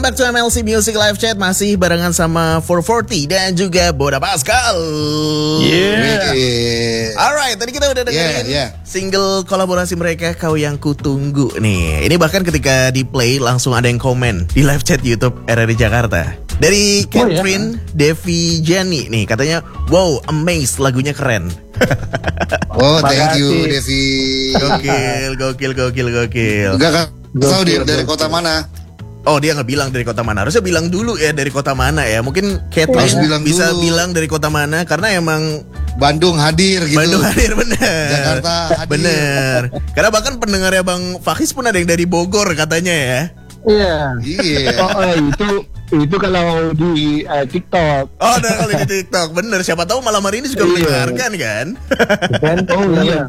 Back to MLC Music Live Chat, masih barengan sama 440 dan juga Boda Pascal. Alright, tadi kita udah dengerin single kolaborasi mereka, Kau Yang Kutunggu nih. Ini bahkan ketika di play langsung ada yang komen di live chat YouTube RRI Jakarta. Dari Catherine Devi Jenny nih, katanya wow, amazed, lagunya keren. Oh, thank you Devi. Gokil. Enggak tahu dia dari kota mana. Oh, dia nggak bilang dari kota mana. Harusnya bilang dulu ya dari kota mana ya. Mungkin Catherine bisa bilang dari kota mana karena emang Bandung hadir gitu. Bandung hadir, bener. Jakarta hadir. Bener. Karena bahkan pendengarnya Bang Fakis pun ada yang dari Bogor katanya ya. Iya. Iya. Itu kalau di TikTok. Oh, udah kalau di TikTok, bener. Siapa tahu malam hari ini juga mendengarkan kan? Iya,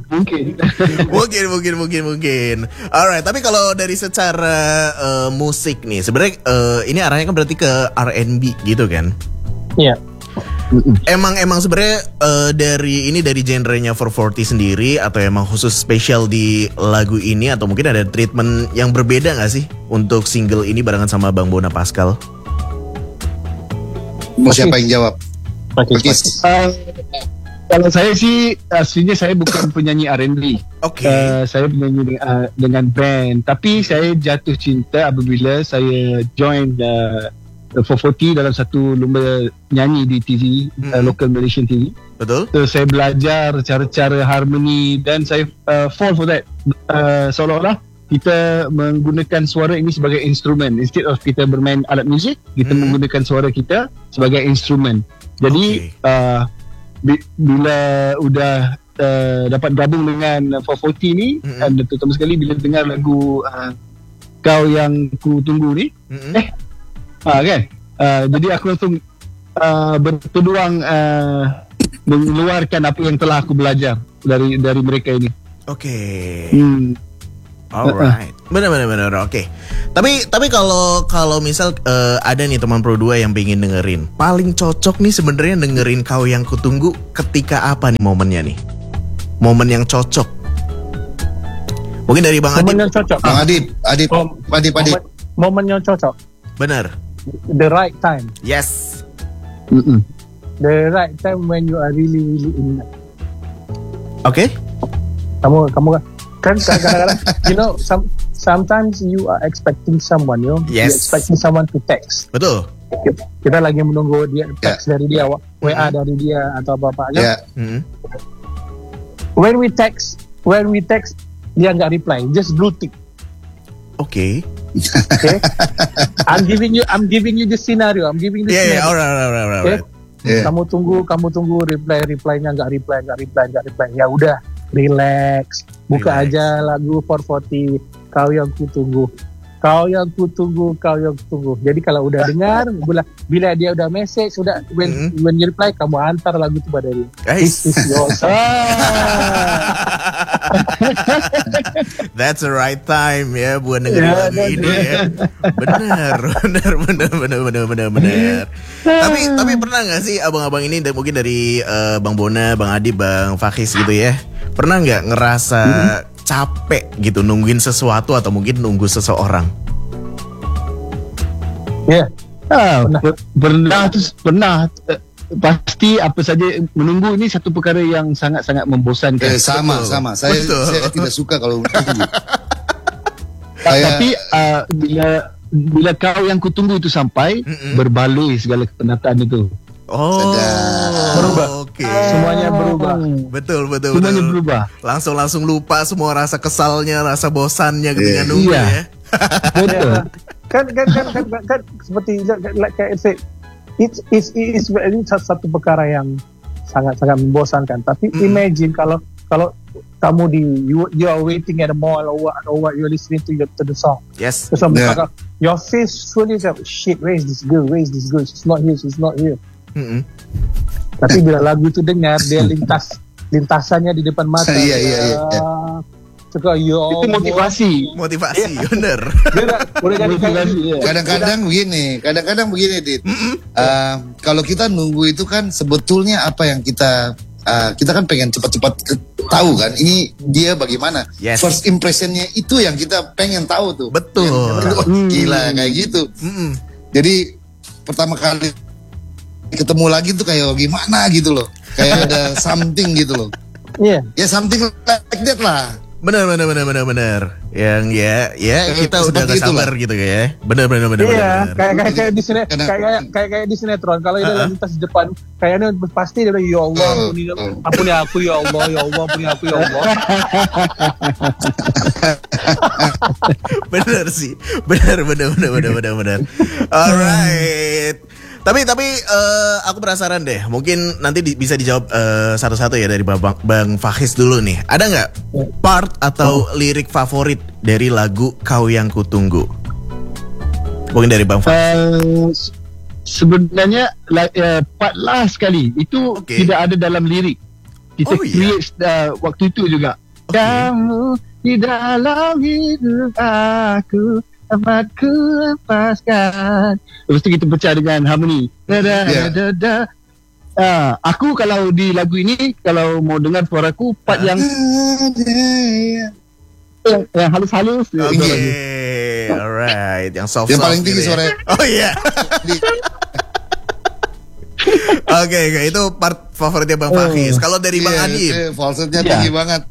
mungkin. Alright, tapi kalau dari secara musik nih, sebenarnya ini arahnya kan berarti ke R&B gitu kan? Iya. Emang sebenarnya dari genrenya 440 sendiri atau emang khusus spesial di lagu ini atau mungkin ada treatment yang berbeda nggak sih untuk single ini barengan sama Bang Bona Pascal? Mau siapa yang jawab? Pakis. Kalau saya sih aslinya saya bukan penyanyi R&B. Oke. Saya penyanyi dengan band, tapi saya jatuh cinta apabila saya join 440 dalam satu lomba nyanyi di TV, local Malaysian TV. Betul. So saya belajar cara-cara harmoni dan saya fall for that. Seolah-olah kita menggunakan suara ini sebagai instrumen. Instead of kita bermain alat muzik, kita menggunakan suara kita sebagai instrumen. Jadi bila udah dapat gabung dengan 440 ni, dan terutama sekali bila dengar lagu Kau Yang Kutunggu ni, kan? Jadi aku langsung berpeluang mengeluarkan apa yang telah aku belajar dari mereka ini. Oke. Alright, benar. Oke. Tapi kalau misal ada nih teman Pro 2 yang pengen dengerin, paling cocok nih sebenarnya dengerin Kau Yang Kutunggu ketika apa nih momennya nih? Momen yang cocok. Mungkin dari Bang Adib. Momen yang cocok. Bang Adib. Momen yang cocok. Benar. The right time. Yes. The right time when you are really in. Oke. Kamu kan kadang-kadang sometimes you are expecting someone, Yes. you're expecting someone to text. Betul. Kita lagi menunggu dia text dari dia, WA dari dia atau apa-apa kan. When we text dia nggak reply, just blue tick. Oke. Okay. I'm giving you the scenario. Yeah, alright. Okay? Yeah. Kamu tunggu reply-nya nggak reply. Ya udah, relax. Buka aja lagu 440 Kau Yang Kutunggu. Jadi kalau udah dengar, bila dia udah message, when you reply, kamu antar lagu itu pada dia. Guys. This is your song. That's the right time ya buat dengerin lagu ini ya. Benar. Tapi pernah nggak sih abang-abang ini mungkin dari Bang Bona, Bang Adib, Bang Fakis gitu ya, pernah nggak ngerasa capek gitu nungguin sesuatu atau mungkin nunggu seseorang? Ya, pernah. Pasti apa saja menunggu ini satu perkara yang sangat-sangat membosankan. Sama. Saya tidak suka kalau menunggu. Tapi bila Kau Yang Kutunggu itu sampai, berbaloi segala kepenatan itu. Berubah. Oke. Semuanya berubah. Betul. Semuanya berubah. Langsung lupa semua rasa kesalnya, rasa bosannya ketika nunggu ya. Betul. Kan seperti like I said, ini satu perkara yang sangat-sangat membosankan. Tapi imagine kalau kamu you are waiting at the mall or what you're listening to the song. Yes. The song, your face fully shit. Where is this girl? She's not here. Tapi bila lagu itu dengar, dia lintasannya di depan mata. Iya. Itu motivasi, bener. Kadang-kadang begini, Dit. Kalau kita nunggu itu kan sebetulnya apa yang kita kan pengen cepat-cepat tahu kan ini dia bagaimana. Yes. First impressionnya itu yang kita pengen tahu tuh. Betul. Wah, gila kayak gitu. Jadi pertama kali ketemu lagi tuh kayak gimana gitu loh. Kayak ada something gitu loh. Iya. Ya something like that lah. Benar. Yang kita udah seperti gak sabar itulah. gitu ya. Benar. Iya, kayak di kayak di sinetron. Kalau dia lintas di depan, kayaknya pasti dia bilang, ya Allah, ampuni aku ya Allah, ampuni aku ya Allah. Benar sih. Benar. Alright. Tapi aku penasaran deh. Mungkin nanti bisa dijawab satu-satu ya dari Bang Fahis dulu nih. Ada nggak part atau lirik favorit dari lagu Kau Yang Kutunggu? Mungkin dari Bang Fahis. Sebenarnya part last sekali itu tidak ada dalam lirik. Kita create waktu itu juga. Kamu di dalam hidup aku, dapat ku lepaskan. Lepas tu kita pecah dengan harmoni. Aku kalau di lagu ini, kalau mau dengar suaraku, part yang halus-halus. Oke, alright. Yang soft. Yang paling tinggi suaranya. Oh iya. Oke, itu part favoritnya Bang Fahis. Kalau dari Bang Adib, falsetnya tinggi banget.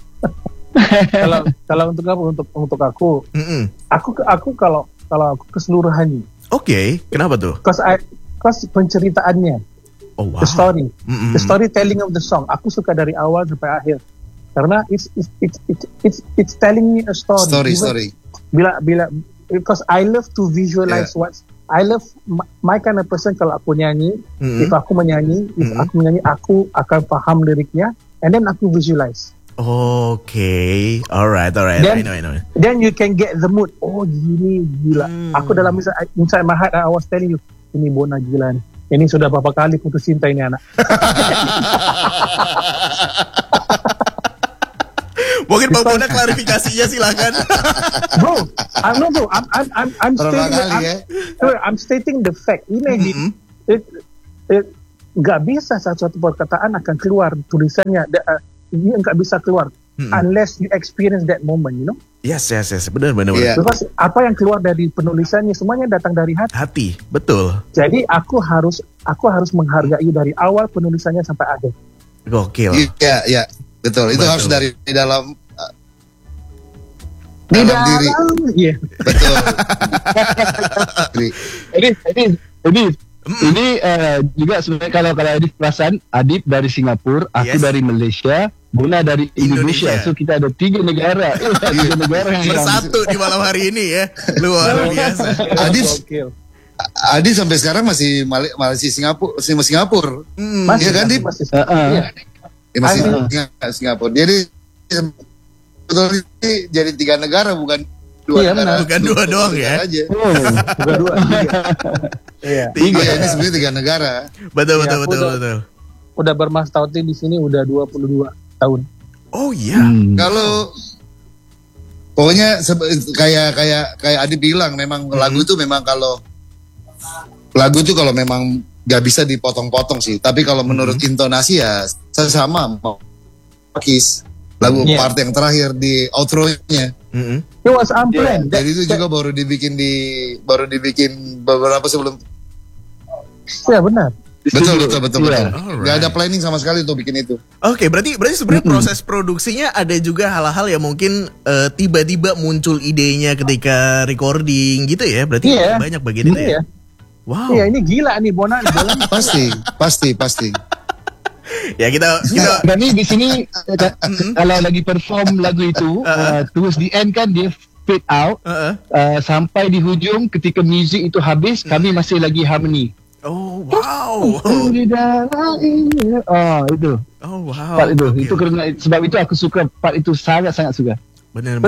Kalau untuk apa? Untuk aku, aku kalau aku keseluruhannya. Oke, kenapa tuh? Cause penceritaannya, oh wow, the storytelling of the song. Aku suka dari awal sampai akhir karena it's telling me a story. Story. Because I love to visualize I love my kind of person. Kalau aku nyanyi, if aku menyanyi, aku akan paham liriknya, and then aku visualize. Okay, alright. I know. Then you can get the mood. Oh, gini gila. Aku dalam inside my heart, I was telling you, ini Bona gila nih. Ini sudah berapa kali putus cinta ini anak. Mungkin Bang Bona klarifikasinya silakan. Bro, I'm stating the fact. Imagine, gak bisa satu perkataan akan keluar tulisannya. Dia nggak bisa keluar unless you experience that moment, you know? Yes. Benar. Yeah. Because apa yang keluar dari penulisannya semuanya datang dari hati. Hati, betul. Jadi aku harus menghargai dari awal penulisannya sampai akhir. Gokil. Iya, betul. Itu harus dari dalam diri. Iya. Betul. Ini juga sebenarnya kalau Adib perasan, Adib dari Singapura, aku dari Malaysia, Bona dari Indonesia. So kita ada 3 negara. 3 negara yang bersatu di malam hari ini ya. Luar biasa. Adib sampai sekarang masih Singapura. Iya kan, Adib? Masih Singapura. Jadi sebetulnya jadi 3 negara bukan 2 negara. Bukan 2 doang ya. Bukan 2. Iya. 3 ini sebenarnya 3 negara. Betul. Udah bermastautin di sini udah 22 tahun. Oh iya. Kalau pokoknya kayak Adi bilang, memang lagu itu memang kalau memang gak bisa dipotong-potong sih. Tapi kalau menurut intonasi ya sama Kiss. Lagu part yang terakhir di outro-nya. It was unplanned. Jadi itu juga baru dibikin beberapa sebelum. Ya benar. Betul. Gak ada Alright. planning sama sekali untuk bikin itu. Oke, berarti sebenarnya proses produksinya ada juga hal-hal yang mungkin tiba-tiba muncul idenya ketika recording gitu ya. Berarti banyak bagian itu ya. Wow. Iya, ini gila nih Bona. Pasti. Ya kita dan ini di sini kalau lagi perform lagu itu towards the end kan dia fade out sampai di hujung ketika music itu habis kami masih lagi harmony. Oh wow. Itu. Oh wow. Part itu karena sebab itu aku suka part itu sangat suka. Benar.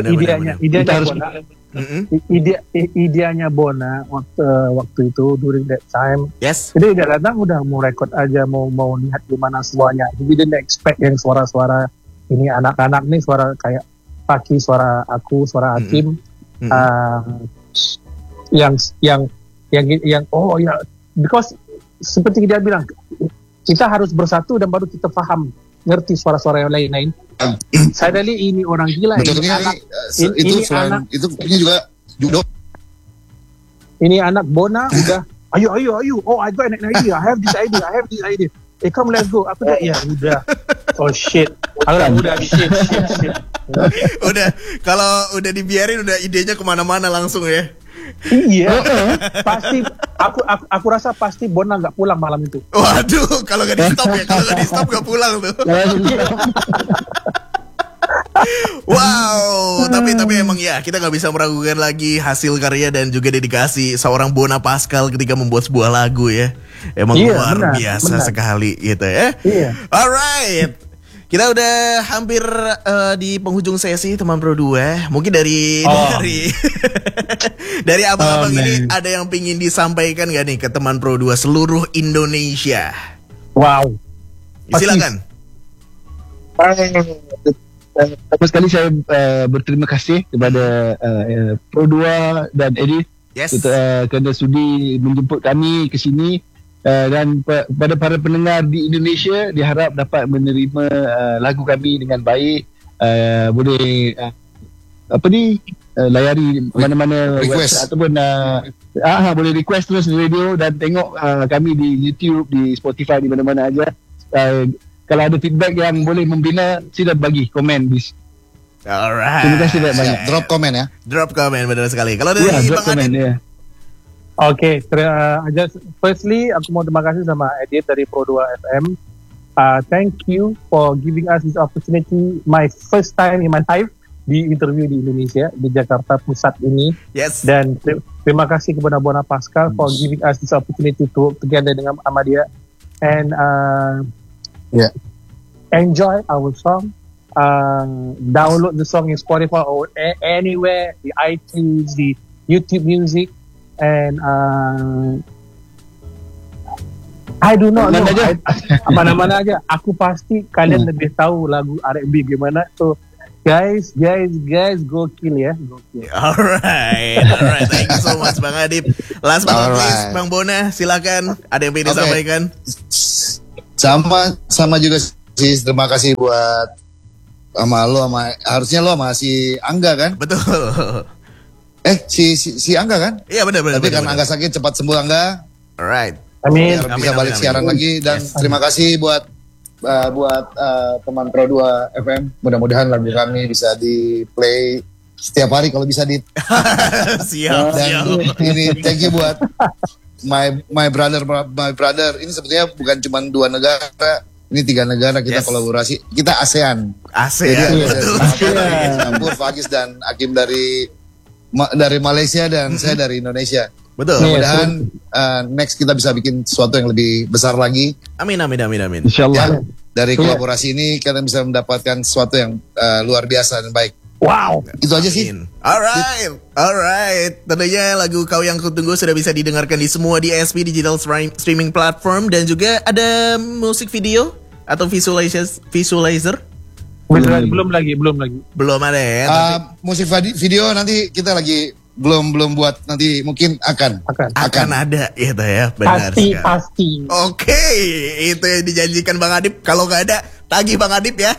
Ideanya Bona waktu itu during that time. Yes. Jadi dia datang udah mau record aja, mau lihat gimana semuanya. Jadi dia expect yang suara-suara ini anak-anak nih suara kayak Paki, suara aku, suara Hakim, yang oh ya, because seperti dia bilang kita harus bersatu dan baru kita paham ngerti suara-suara yang lain-lain. Suddenly ini orang gila. Betul, ini anak, itu ini selain anak, itu punya juga judo. ini anak Bona udah. Ayo. Oh, I got an idea. I have this idea. Come let's go. Aku dah, ya udah. Oh shit. Aku dah udah shit. Udah, kalau udah dibiarin udah idenya kemana-mana langsung ya. Iya. Pasti aku rasa pasti Bona nggak pulang malam itu. Waduh, kalau nggak di stop ya, kalau nggak di stop nggak pulang tuh. Wow, tapi emang ya kita nggak bisa meragukan lagi hasil karya dan juga dedikasi seorang Bona Pascal ketika membuat sebuah lagu ya. Emang luar biasa sekali gitu ya. Iya. Alright. Kita udah hampir di penghujung sesi teman Pro 2. Mungkin dari dari abang-abang ini ada yang pingin disampaikan gak nih ke teman Pro 2 seluruh Indonesia? Wow. Silakan. Pertama sekali saya berterima kasih kepada Pro 2 dan Edith kerana sudi menjemput kami ke sini. Dan pada para pendengar di Indonesia diharap dapat menerima lagu kami dengan baik. Boleh layari mana-mana request ataupun boleh request terus di radio dan tengok kami di YouTube, di Spotify, di mana-mana aja. Kalau ada feedback yang boleh membina, sila bagi komen di. Alright. Terima kasih banyak. Drop komen ya. Drop komen benar sekali. Kalau dari Bang Adit. Okay, firstly aku mau terima kasih sama Edith dari Pro 2 FM. Thank you for giving us this opportunity. My first time in my life di interview di Indonesia, di Jakarta Pusat ini. Yes. Dan terima kasih kepada Bona Pascal for giving us this opportunity to work together dengan Ahmadiyah. And enjoy our song. Download the song in Spotify or anywhere, the iTunes, the YouTube Music. And I do not know mana-mana aja. Aku pasti kalian lebih tahu lagu R&B gimana. So guys, gokil ya. Alright. Thank you so much Bang Adip. Last but not least, Bang Bona, silakan. Ada yang ingin disampaikan? Sama juga sih. Terima kasih buat sama lo, harusnya lo sama si Angga kan? Betul. Si Angga kan? Iya benar. Tapi kan Angga sakit, cepat sembuh Angga. Alright. Amin. Biar bisa balik siaran lagi. Dan terima kasih buat teman Pro 2 FM. Mudah-mudahan lagu kami bisa di play setiap hari kalau bisa di. Siap. Ini thank you buat my brother. Ini sebetulnya bukan cuma 2 negara. Ini 3 negara kita kolaborasi. Kita ASEAN. Jadi campur Fagis dan Hakim dari Malaysia dan saya dari Indonesia. Betul. Mudah-mudahan next kita bisa bikin sesuatu yang lebih besar lagi. Amin. Insyaallah. Dari kolaborasi ini kita bisa mendapatkan sesuatu yang luar biasa dan baik. Wow. Itu aja sih. Alright. Tentunya lagu Kau Yang Kutunggu sudah bisa didengarkan di semua DSP digital streaming platform dan juga ada musik video atau visualizer. Belum lagi. Belum ada ya. Musik video nanti kita lagi belum buat, nanti mungkin akan ada gitu ya. Benar pasti. Oke, itu yang dijanjikan Bang Adip. Kalau nggak ada, tagih Bang Adip ya.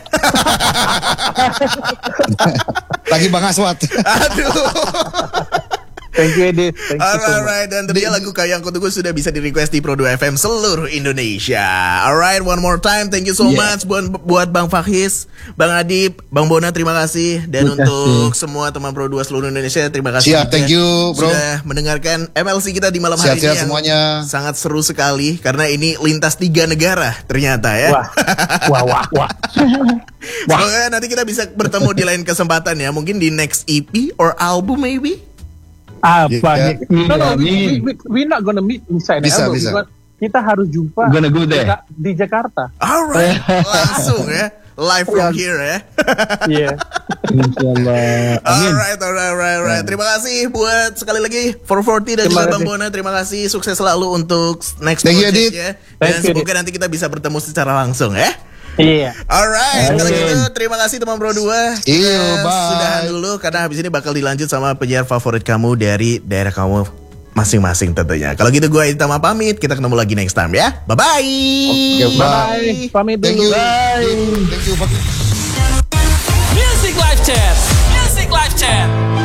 Tagih Bang Aswat. Aduh. Thank you Edith. Alright, dan tentunya lagu Kau Yang Kutunggu sudah bisa di-request di Pro 2 FM seluruh Indonesia. Alright, one more time, thank you so much buat Bang Fahis, Bang Adip, Bang Bona, terima kasih. Dan untuk semua teman Pro 2 seluruh Indonesia, terima kasih. Siap, thank you bro. Sudah mendengarkan MLC kita di malam hari ini yang semuanya. Sangat seru sekali, karena ini lintas 3 negara ternyata ya. Wah. Semoga nanti kita bisa bertemu di lain kesempatan ya. Mungkin di next EP or album maybe. We're not gonna meet inside the album. Bisa. Kita harus jumpa di Jakarta. Alright, langsung ya. Live from here ya. Iya. Insyaallah. Alright. Terima kasih buat sekali lagi 440 dan juga Bang Bona. Terima kasih, sukses selalu untuk next project ya. Dan semoga nanti kita bisa bertemu secara langsung ya. Iya. Alright, kalau gitu terima kasih teman Pro 2. Bye. Sudahan dulu karena habis ini bakal dilanjut sama penyiar favorit kamu dari daerah kamu masing-masing tentunya. Kalau gitu gue Itama pamit, kita ketemu lagi next time ya. Bye-bye. Oke, bye. Pamit Thank dulu. you. Bye. Thank you.